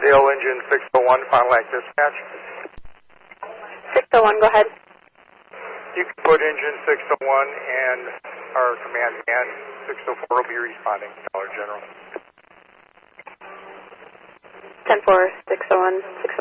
Tail engine 601, Fond du Lac dispatch. 601, go ahead. You can put engine 601 and our command man 604 will be responding, Dollar General. 10-4, 601, 604.